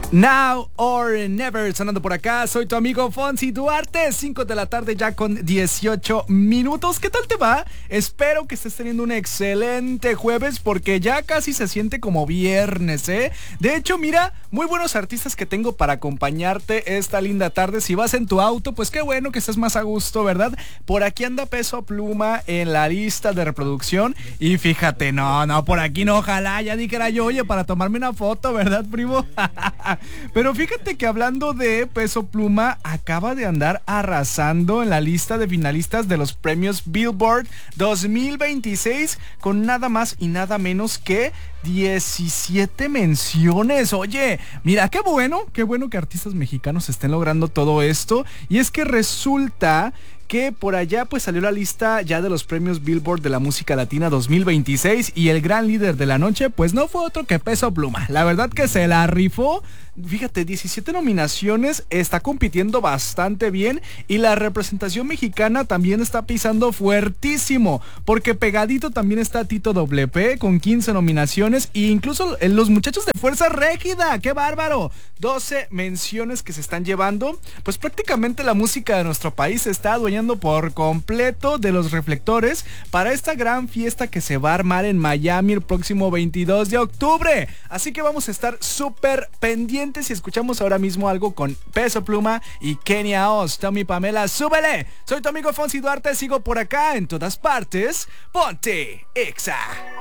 Now or Never, sonando por acá. Soy tu amigo Fonsi Duarte, 5 de la tarde ya con 18 minutos. ¿Qué tal te va? Espero que estés teniendo un excelente jueves porque ya casi se siente como viernes, ¿eh? De hecho, mira, muy buenos artistas que tengo para acompañarte esta linda tarde. Si vas en tu auto, pues qué bueno que estés más a gusto, ¿verdad? Por aquí anda Peso Pluma en la lista de reproducción. Y fíjate, no, por aquí no, ojalá, ya dijera yo, oye, para tomarme una foto, ¿verdad, primo? Pero fíjate que hablando de Peso Pluma, acaba de andar arrasando en la lista de finalistas de los premios Billboard 2026 con nada más y nada menos que 17 menciones. Oye, mira, qué bueno que artistas mexicanos estén logrando todo esto. Y es que resulta que por allá pues salió la lista ya de los premios Billboard de la música latina 2026 y el gran líder de la noche pues no fue otro que Peso Pluma. La verdad que se la rifó. Fíjate, 17 nominaciones, está compitiendo bastante bien y la representación mexicana también está pisando fuertísimo, porque pegadito también está Tito WP con 15 nominaciones e incluso los muchachos de Fuerza Régida, ¡qué bárbaro! 12 menciones que se están llevando. Pues prácticamente la música de nuestro país se está adueñando por completo de los reflectores para esta gran fiesta que se va a armar en Miami el próximo 22 de octubre. Así que vamos a estar súper pendientes y escuchamos ahora mismo algo con Peso Pluma y Kenia Oz. Tommy Pamela, súbele. Soy tu amigo Fonsi Duarte, sigo por acá en todas partes. Ponte Exa.